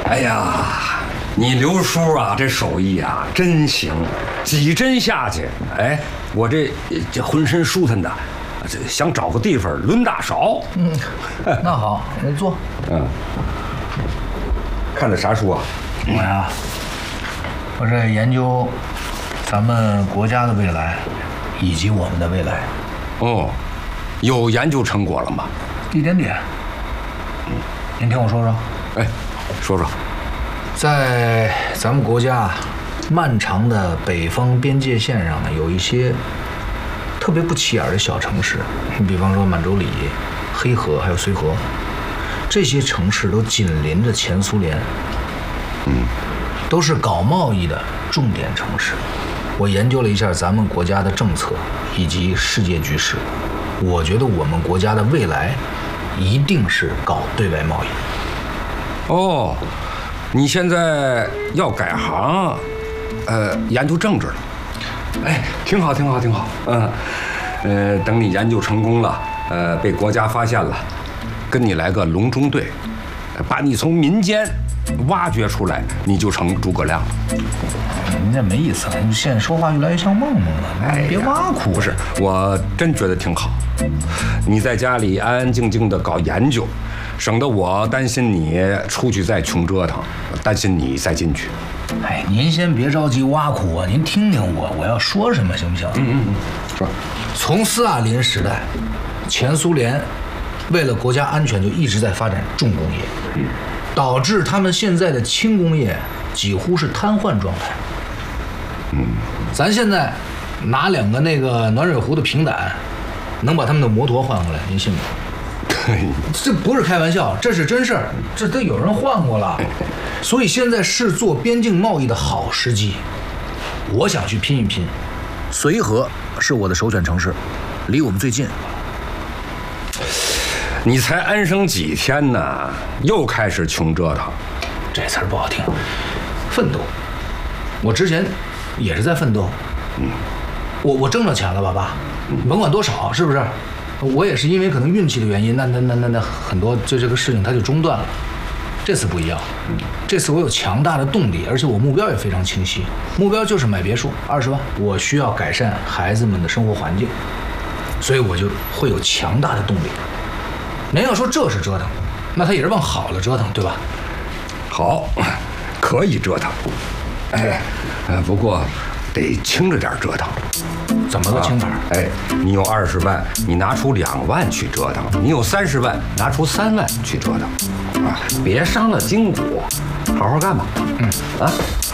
哎呀，你刘叔啊，这手艺啊真行，几针下去，哎，我这浑身舒坦的，这想找个地方抡大勺。 那好，你坐。 看的啥书啊？ 我呀，我在研究咱们国家的未来，以及我们的未来。 哦，有研究成果了吗？ 一点点。您听我说说。 哎，说说。 在咱们国家漫长的北方边界线上呢，有一些特别不起眼的小城市，你比方说满洲里、黑河还有绥河，这些城市都紧邻着前苏联，都是搞贸易的重点城市。我研究了一下咱们国家的政策以及世界局势，我觉得我们国家的未来一定是搞对外贸易。 哦，你现在要改行，研究政治了。哎，挺好，挺好，挺好。等你研究成功了，被国家发现了，跟你来个隆中对，把你从民间挖掘出来，你就成诸葛亮了。 您这没意思了，你现在说话越来越像梦梦了。哎，别挖苦。 不是，我真觉得挺好。你在家里安安静静的搞研究，省得我担心你出去再穷折腾，担心你再进去。 哎，您先别着急挖苦我，您听听我要说什么行不行？ 说。 从斯大林时代，前苏联为了国家安全就一直在发展重工业，导致他们现在的轻工业几乎是瘫痪状态。咱现在拿2个那个暖水壶的平胆，能把他们的摩托换回来，您信吗？这不是开玩笑，这是真事儿，这都有人换过了。所以现在是做边境贸易的好时机，我想去拼一拼。绥河是我的首选城市，离我们最近。 你才安生几天呢，又开始穷折腾？ 这词儿不好听，奋斗。我之前也是在奋斗。我挣了钱了吧，爸？甭管多少，是不是？我也是因为可能运气的原因，那很多这个事情它就中断了。这次不一样，这次我有强大的动力，而且我目标也非常清晰，目标就是买别墅20万，我需要改善孩子们的生活环境，所以我就会有强大的动力。您要说这是折腾，那他也是往好了折腾，对吧？ 好，可以折腾，不过得轻着点折腾。 怎么个轻法？ 你有20万，你拿出2万去折腾；你有30万，拿出3万去折腾，别伤了筋骨，好好干吧。